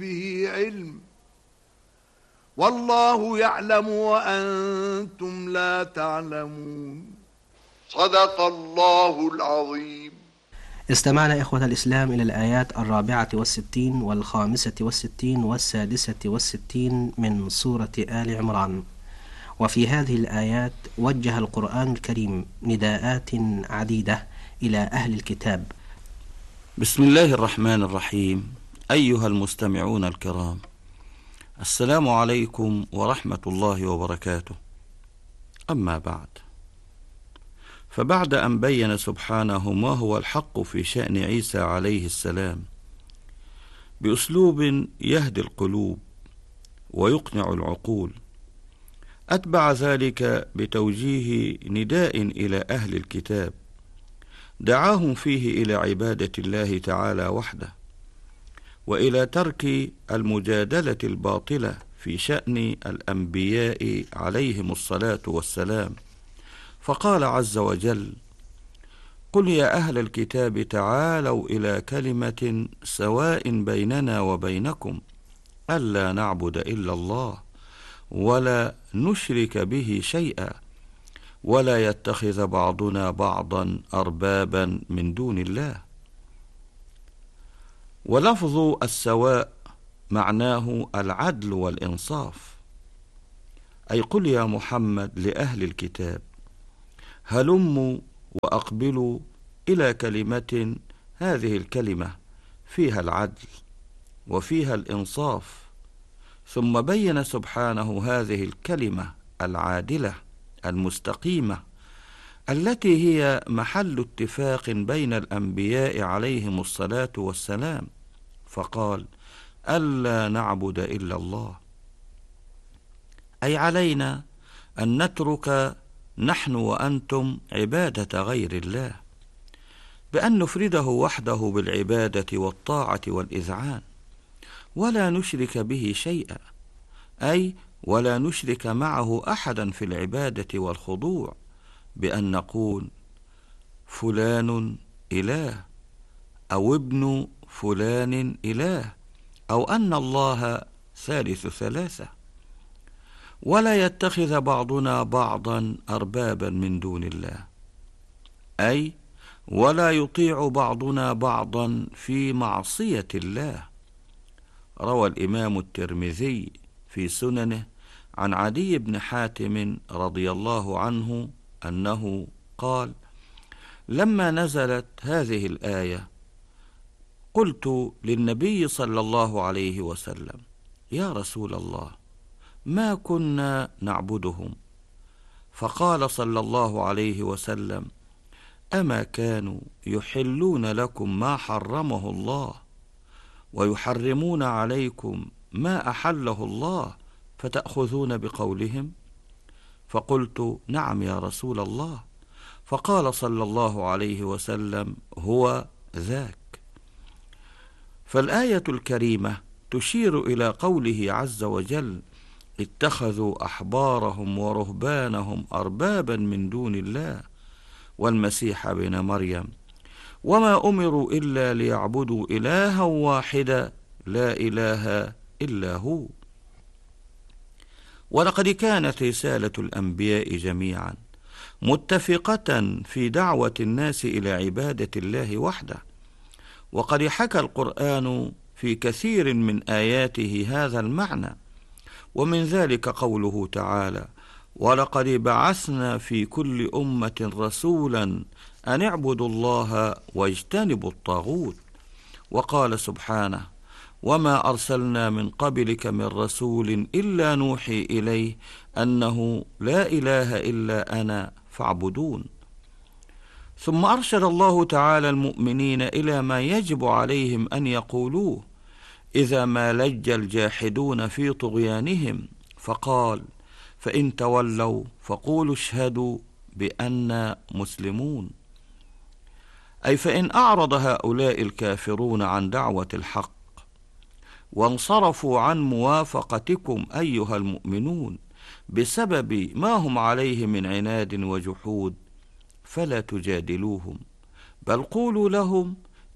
به علم والله يعلم وأنتم لا تعلمون. صدق الله العظيم. استمعنا إخوة الإسلام إلى الآيات 64 و65 و66 من سورة آل عمران. وفي هذه الآيات وجه القرآن الكريم نداءات عديدة إلى أهل الكتاب. بسم الله الرحمن الرحيم. أيها المستمعون الكرام، السلام عليكم ورحمة الله وبركاته. أما بعد، فبعد أن بين سبحانه ما هو الحق في شأن عيسى عليه السلام بأسلوب يهدي القلوب ويقنع العقول، أتبع ذلك بتوجيه نداء إلى أهل الكتاب دعاهم فيه إلى عبادة الله تعالى وحده، وإلى ترك المجادلة الباطلة في شأن الأنبياء عليهم الصلاة والسلام. فقال عز وجل: قل يا أهل الكتاب تعالوا إلى كلمة سواء بيننا وبينكم ألا نعبد إلا الله ولا نشرك به شيئا ولا يتخذ بعضنا بعضا أربابا من دون الله. ولفظ السواء معناه العدل والإنصاف، أي قل يا محمد لأهل الكتاب: هلموا وأقبلوا إلى كلمة، هذه الكلمة فيها العدل وفيها الإنصاف. ثم بين سبحانه هذه الكلمة العادلة المستقيمة التي هي محل اتفاق بين الأنبياء عليهم الصلاة والسلام، فقال: ألا نعبد إلا الله، أي علينا أن نترك نحن وأنتم عبادة غير الله، بأن نفرده وحده بالعبادة والطاعة والإذعان، ولا نشرك به شيئا، أي ولا نشرك معه أحدا في العبادة والخضوع، بأن نقول فلان إله، أو ابن فلان إله، أو أن الله ثالث ثلاثة. ولا يتخذ بعضنا بعضا أربابا من دون الله، أي ولا يطيع بعضنا بعضا في معصية الله. روى الإمام الترمذي في سننه عن عدي بن حاتم رضي الله عنه أنه قال: لما نزلت هذه الآية قلت للنبي صلى الله عليه وسلم: يا رسول الله، ما كنا نعبدهم؟ فقال صلى الله عليه وسلم: أما كانوا يحلون لكم ما حرمه الله ويحرمون عليكم ما أحله الله فتأخذون بقولهم؟ فقلت: نعم يا رسول الله. فقال صلى الله عليه وسلم: هو ذاك. فالآية الكريمة تشير إلى قوله عز وجل: اتخذوا أحبارهم ورهبانهم أربابا من دون الله والمسيح ابن مريم وما أمروا إلا ليعبدوا إلها واحدا لا إله إلا هو. ولقد كانت رسالة الأنبياء جميعا متفقة في دعوة الناس إلى عبادة الله وحده، وقد حكى القرآن في كثير من آياته هذا المعنى، ومن ذلك قوله تعالى: ولقد بعثنا في كل أمة رسولا أن اعبدوا الله واجتنبوا الطاغوت. وقال سبحانه: وما أرسلنا من قبلك من رسول إلا نوحي إليه أنه لا إله إلا أنا فاعبدون. ثم أرشد الله تعالى المؤمنين إلى ما يجب عليهم أن يقولوه إذا ما لج الجاحدون في طغيانهم، فقال: فإن تولوا فقولوا اشهدوا بأننا مسلمون، أي فإن أعرض هؤلاء الكافرون عن دعوة الحق وانصرفوا عن موافقتكم أيها المؤمنون بسبب ما هم عليه من عناد وجحود، فلا تجادلوهم، بل قولوا لهم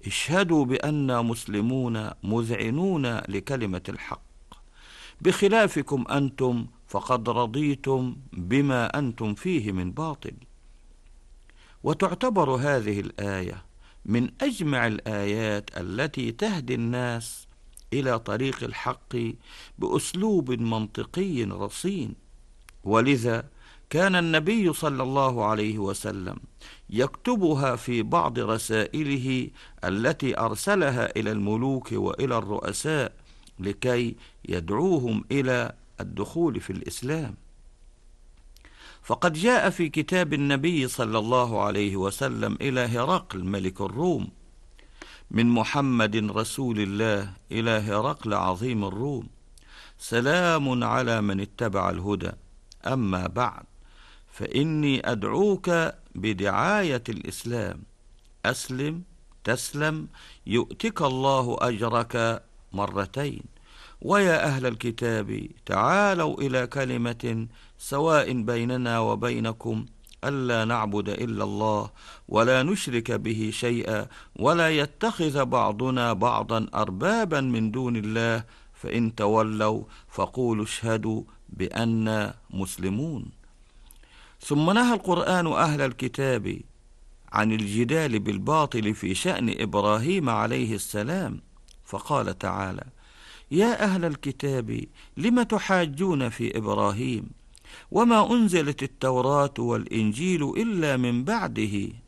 اشهدوا بأننا مسلمون مذعنون لكلمة الحق، بخلافكم أنتم فقد رضيتم بما أنتم فيه من باطل. وتعتبر هذه الآية من أجمع الآيات التي تهدي الناس إلى طريق الحق بأسلوب منطقي رصين. ولذا كان النبي صلى الله عليه وسلم يكتبها في بعض رسائله التي أرسلها إلى الملوك وإلى الرؤساء لكي يدعوهم إلى الدخول في الإسلام. فقد جاء في كتاب النبي صلى الله عليه وسلم إلى هرقل ملك الروم: من محمد رسول الله إلى هرقل عظيم الروم، سلام على من اتبع الهدى، أما بعد، فإني أدعوك بدعاية الإسلام، أسلم تسلم يؤتك الله أجرك مرتين. ويا أهل الكتاب تعالوا إلى كلمة سواء بيننا وبينكم ألا نعبد إلا الله ولا نشرك به شيئا ولا يتخذ بعضنا بعضا أربابا من دون الله، فإن تولوا فقولوا اشهدوا بأننا مسلمون. ثم نهى القرآن أهل الكتاب عن الجدال بالباطل في شأن إبراهيم عليه السلام، فقال تعالى: يا أهل الكتاب لم تحاجون في إبراهيم وما أنزلت التوراة والإنجيل إلا من بعده